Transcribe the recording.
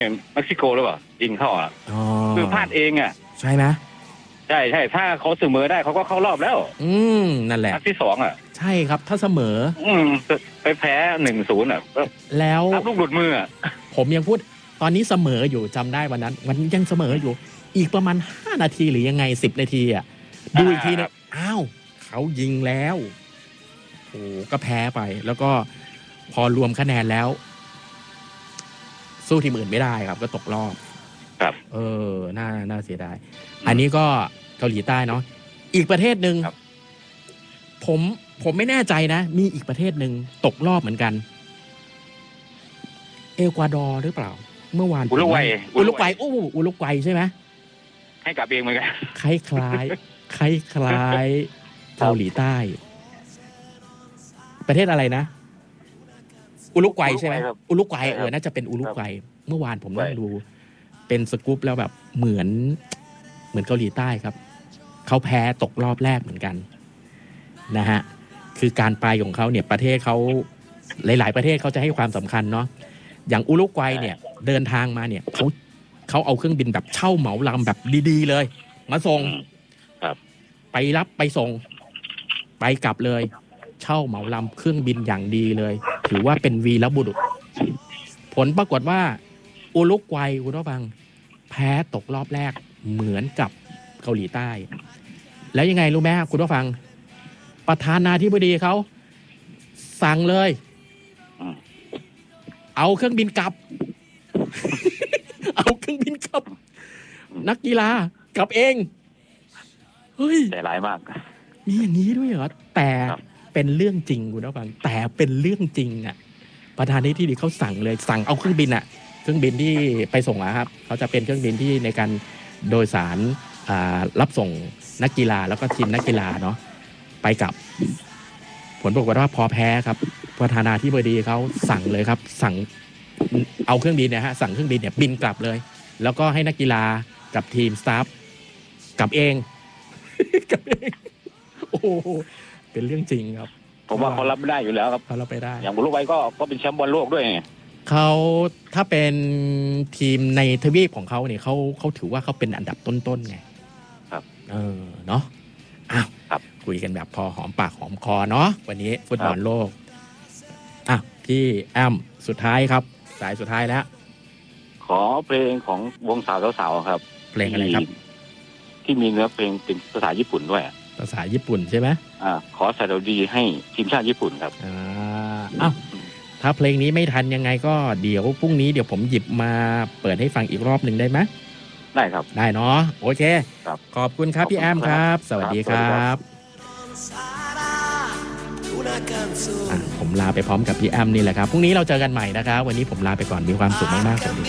เม็กซิโกหรือเปล่ายิงเข้าอ่ะอ๋อคือพลาดเองอ่ะใช่ไหมใช่ถ้าเขาเสมอได้เขาก็เข้ารอบแล้วนั่นแหละนัดที่สองอ่ะใช่ครับถ้าเสมอไปแพ้1-0อ่ะแล้วลูกหลุดมืออ่ะผมยังพูดตอนนี้เสมออยู่จำได้วันนั้นวันยังเสมออยู่ อีกประมาณ5นาทีหรือยังไง10นาทีอ่ะดูอีกทีนึงอ้าวเขายิงแล้วโอ้ก็แพ้ไป แล้วก็พอรวมคะแนนแล้ว สู้ทีมอื่นไม่ได้ครับ ก็ตกรอบครับน่าเสียดายอันนี้ก็เกาหลีใต้เนาะอีกประเทศหนึ่งครับผมไม่แน่ใจนะ มีอีกประเทศหนึ่งตกรอบเหมือนกัน เอกวาดอร์หรือเปล่า เมื่อวานอุรุกวัยอุรุกวัยอุรุกวัยใช่ไหมให้กลับเองเหมือนกันคล้ายเกาหลีใต้ ประเทศอะไรนะ อุรุกวัยใช่ไหมครับอุรุกวัยใช่ครับน่าจะเป็นอุรุกวัยเมื่อวานผมนั่งใช่ดู เป็นสกู๊ปแล้วแบบเหมือนเกาหลีใต้ครับเขาแพ้ตกรอบแรกเหมือนกันนะฮะคือการไปของเขาเนี่ยประเทศเขาหลาย ๆ ประเทศเขาจะให้ความสำคัญเนาะอย่างอุรุกวัยเนี่ยเดินทางมาเนี่ยเขาเอาเครื่องบินแบบเช่าเหมาลำแบบดีๆเลยมาส่งครับไปรับไปส่งไปกลับเลย เช่าเหมาลำเครื่องบินอย่างดีเลย ถือว่าเป็นวีรบุรุษผลปรากฏว่าอุรุกวัยคุณผู้ฟังแพ้ตกรอบแรกเหมือนกับเกาหลีใต้ แล้วยังไงรู้ไหมครับคุณผู้ฟัง ประธานาธิบดีเขาสั่งเลยอืมเอาเครื่องบินกลับ เอาเครื่องบินกลับ นักกีฬากลับเองเฮ้ยใจร้ายมากมีอย่างนี้ด้วยเหรอแต่ครับเป็นเรื่องจริงคุณผู้ฟังแต่เป็นเรื่องจริงอ่ะประธานาธิบดีเขาสั่งเลยสั่งเอาเครื่องบินอ่ะเครื่องบินที่ไปส่งอะครับเขาจะเป็นเครื่องบินที่ในการโดยสารรับส่งนักกีฬาแล้วก็ทีมนักกีฬาเนาะไปกลับ ผลปรากฏว่าพอแพ้ครับประธานาธิบดีเขาสั่งเลยครับ สั่งเอาเครื่องบินเนี่ยฮะสั่งเครื่องบินเนี่ยบินกลับเลย แล้วก็ให้นักกีฬากับทีมสตาฟกลับเอง กลับเองโอ้โหเป็นเรื่องจริงครับผมว่าเขารับไม่ได้อยู่แล้วครับเขาเราไปได้อย่างอุรุกวัยก็เป็นแชมป์บอลโลกด้วยไงเขาถ้าเป็นทีมในทวีปของเขาเนี่ยเขาถือว่าเขาเป็นอันดับต้นๆไงครับเนาะอ้าวครับคุยกันแบบพอหอมปากหอมคอเนาะวันนี้ฟุตบอลโลกอ่ะพี่แอมสุดท้ายครับสายสุดท้ายแล้วขอเพลงของวงสาวๆครับเพลงอะไรครับที่มีเนื้อเพลงเป็นภาษาญี่ปุ่นด้วยภาษาญี่ปุ่นใช่ไหมขอสวัสดีให้ทีมชาติญี่ปุ่นครับอ้าวถ้าเพลงนี้ไม่ทันยังไงก็เดี๋ยวพรุ่งนี้เดี๋ยวผมหยิบมาเปิดให้ฟังอีกรอบหนึ่งได้ไหมได้ครับได้เนาะโอเคครับขอบคุณครับขอบคุณพี่แอมครับ สวัสดีคครัรับ ผมลาไปพร้อมกับพี่แอมนี่แหละครับพรุ่งนี้เราเจอกันใหม่นะครับวันนี้ผมลาไปก่อนมีความสุขมากๆสวัสดีครับ